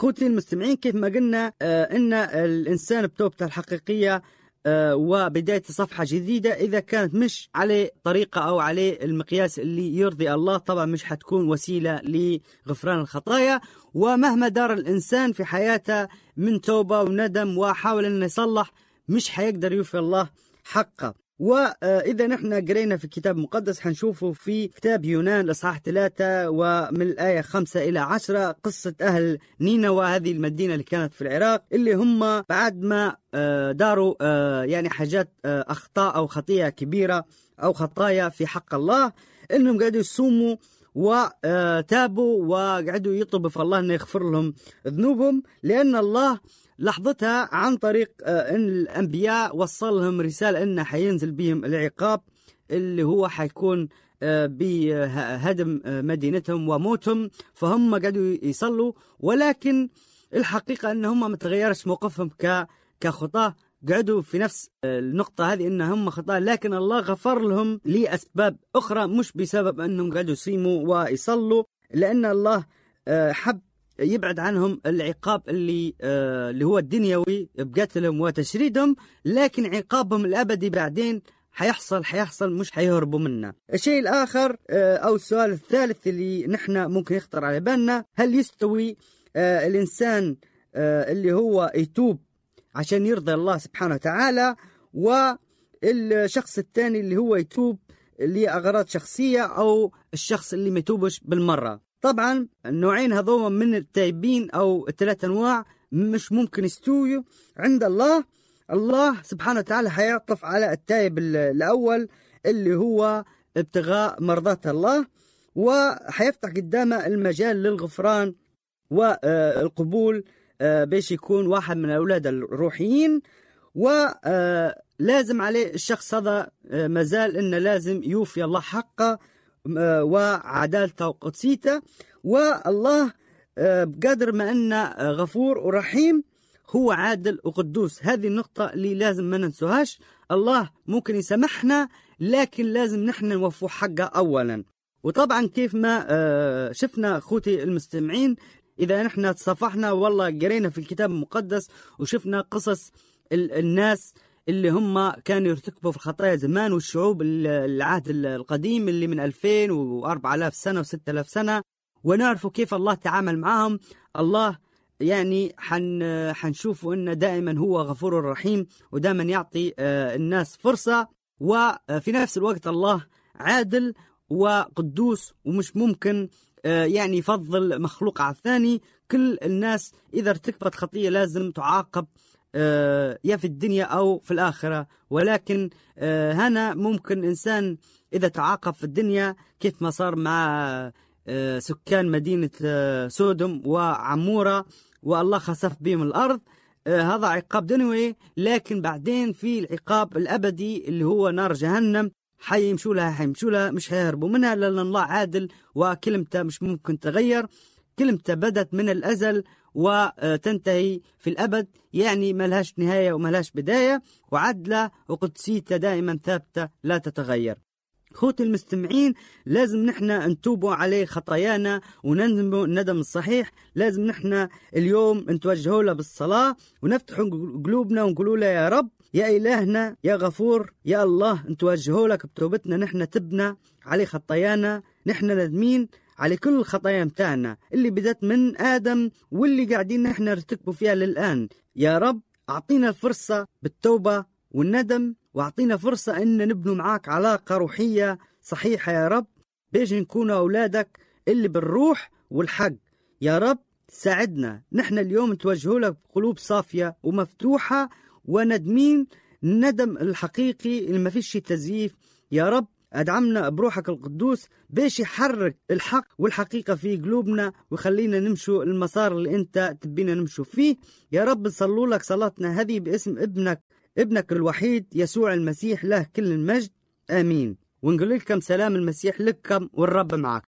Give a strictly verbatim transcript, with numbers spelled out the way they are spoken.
خوتي المستمعين، كيف ما قلنا آه إن الإنسان بتوبته الحقيقية آه وبداية صفحة جديدة إذا كانت مش على طريقة أو على المقياس اللي يرضي الله، طبعا مش حتكون وسيلة لغفران الخطايا. ومهما دار الإنسان في حياته من توبة وندم وحاول أن يصلح، مش حيقدر يوفي الله حقه. وإذا نحن قرينا في الكتاب المقدس حنشوفه في كتاب يونان الإصحاح ثلاثة ومن الآية خمسة إلى عشرة قصة أهل نينوى، هذه المدينة اللي كانت في العراق، اللي هم بعد ما داروا يعني حاجات أخطاء أو خطيئة كبيرة أو خطايا في حق الله، إنهم قاعدوا يصوموا وتابوا وقعدوا يطلبوا في الله أنه يغفر لهم ذنوبهم، لأن الله لحظتها عن طريق أن الأنبياء وصل لهم رسالة أنه حينزل بهم العقاب اللي هو حيكون بهدم مدينتهم وموتهم. فهم قعدوا يصلوا، ولكن الحقيقة أنهم ما تغيرش موقفهم كخطاة، قعدوا في نفس النقطة هذه أنهم خطاة، لكن الله غفر لهم لأسباب أخرى، مش بسبب أنهم قعدوا يصيموا ويصلوا، لأن الله حب يبعد عنهم العقاب اللي آه اللي هو الدنيوي بقتلهم وتشريدهم، لكن عقابهم الأبدي بعدين حيحصل حيحصل مش حيهربوا منه. الشيء الآخر آه أو السؤال الثالث اللي نحن ممكن يخطر على بالنا، هل يستوي آه الإنسان آه اللي هو يتوب عشان يرضي الله سبحانه وتعالى، والشخص الثاني اللي هو يتوب لأغراض شخصية، أو الشخص اللي ما يتوبش بالمرة؟ طبعا النوعين هذوما من التائبين أو الثلاث أنواع مش ممكن يستويوا عند الله. الله سبحانه وتعالى حيعطف على التائب الأول اللي هو ابتغاء مرضات الله، وحيفتح قدامه المجال للغفران والقبول باش يكون واحد من الأولاد الروحيين. ولازم عليه الشخص هذا مازال إنه لازم يوفي الله حقه وعدالته وقدسيته، والله بقدر ما أنه غفور ورحيم هو عادل وقدوس. هذه النقطة اللي لازم ما ننسوهاش. الله ممكن يسامحنا، لكن لازم نحن نوفو حقه أولا. وطبعا كيف ما شفنا أخوتي المستمعين، إذا نحن تصفحنا والله قرينا في الكتاب المقدس وشفنا قصص الناس اللي هم كانوا يرتكبوا في الخطايا زمان، والشعوب العهد القديم اللي من ألفين وأربعة آلاف سنة وستة آلاف سنة، ونعرفوا كيف الله تعامل معهم. الله يعني حن حنشوفوا إنه دائما هو غفور رحيم، ودائما يعطي الناس فرصة، وفي نفس الوقت الله عادل وقدوس، ومش ممكن يعني يفضل مخلوق على الثاني. كل الناس إذا ارتكبت خطية لازم تعاقب يا في الدنيا أو في الآخرة، ولكن هنا ممكن إنسان إذا تعاقب في الدنيا كيف ما صار مع سكان مدينة سودوم وعمورة والله خسف بهم الأرض، هذا عقاب دنيوي، لكن بعدين في العقاب الأبدي اللي هو نار جهنم حيمشوا لها حيمشوا لها مش هيهربوا منها، لأن الله عادل وكلمته مش ممكن تغير. كلمته بدت من الأزل وتنتهي في الأبد، يعني ما لهاش نهاية وما لهاش بداية، وعدله وقدسيته دائما ثابتة لا تتغير. خوتي المستمعين، لازم نحن نتوبوا عليه خطايانا ونندموا الندم الصحيح. لازم نحن اليوم نتوجهوا له بالصلاة ونفتحوا قلوبنا ونقولوا له يا رب يا إلهنا يا غفور يا الله، نتوجهوا لك بتوبتنا، نحن تبنا عليه خطايانا، نحن ندمين على كل الخطايا متاعنا اللي بدت من آدم واللي قاعدين نحن نرتكبوا فيها للآن. يا رب أعطينا الفرصة بالتوبة والندم، وأعطينا فرصة أن نبنوا معاك علاقة روحية صحيحة يا رب، بيجي نكون أولادك اللي بالروح والحق. يا رب ساعدنا نحن اليوم نتوجهوا لك بقلوب صافية ومفتوحة وندمين، الندم الحقيقي اللي ما فيش تزييف. يا رب أدعمنا بروحك القدوس بيش يحرك الحق والحقيقة في قلوبنا ويخلينا نمشوا المسار اللي أنت تبينا نمشوا فيه. يا رب نصلوا لك صلاتنا هذه باسم ابنك ابنك الوحيد يسوع المسيح، له كل المجد، آمين. ونقول لكم سلام المسيح لكم والرب معك.